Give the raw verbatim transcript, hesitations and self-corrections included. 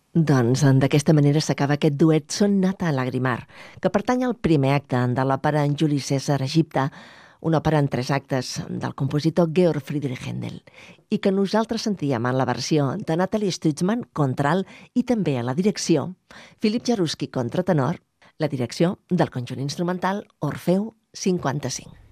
Doncs d'aquesta manera s'acaba aquest duet Sonata a Lagrimar, que pertany al primer acte de l'òpera en Juli Cèsar Egipte, una òpera en tres actes del compositor Georg Friedrich Händel, i que nosaltres sentíem en la versió de Natalie Stutzmann, contralt, i també a la direcció, Filip Jaruski, contratenor, la direcció del conjunt instrumental Orfeu cinquanta-cinc.